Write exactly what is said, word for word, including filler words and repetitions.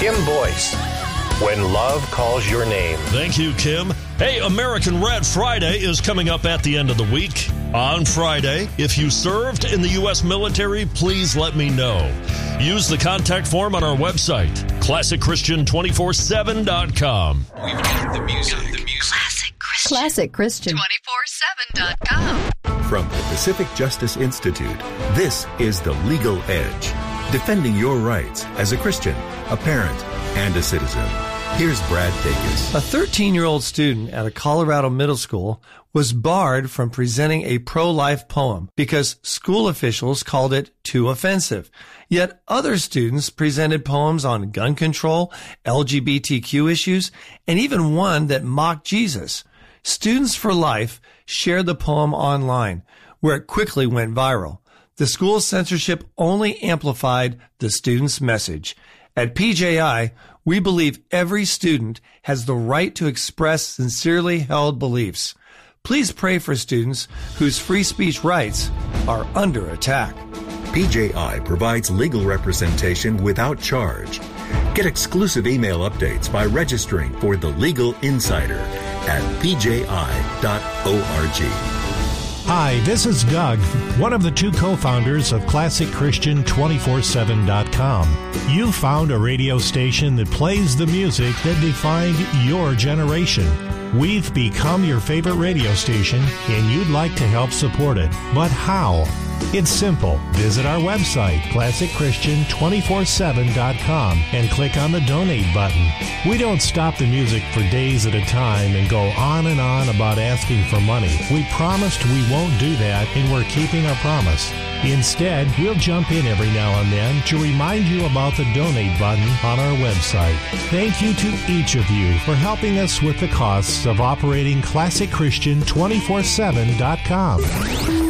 Kim Boyce, When Love Calls Your Name. Thank you, Kim. Hey, American Red Friday is coming up at the end of the week. On Friday, if you served in the U S military, please let me know. Use the contact form on our website, classic christian two four seven dot com. We've got the music. Got the music. Classic Christian. Classic Christian. two four seven dot com. From the Pacific Justice Institute, this is The Legal Edge, defending your rights as a Christian, a parent, and a citizen. Here's Brad Dacus. A thirteen-year-old student at a Colorado middle school was barred from presenting a pro-life poem because school officials called it too offensive. Yet other students presented poems on gun control, L G B T Q issues, and even one that mocked Jesus. Students for Life shared the poem online, where it quickly went viral. The school's censorship only amplified the student's message. At P J I, we believe every student has the right to express sincerely held beliefs. Please pray for students whose free speech rights are under attack. P J I provides legal representation without charge. Get exclusive email updates by registering for The Legal Insider at p j i dot org. Hi, this is Doug, one of the two co-founders of classic christian two four seven dot com. You found a radio station that plays the music that defined your generation. We've become your favorite radio station, and you'd like to help support it. But how? It's simple. Visit our website, classic christian two four seven dot com, and click on the donate button. We don't stop the music for days at a time and go on and on about asking for money. We promised we won't do that, and we're keeping our promise. Instead, we'll jump in every now and then to remind you about the donate button on our website. Thank you to each of you for helping us with the costs of operating classic christian two four seven dot com.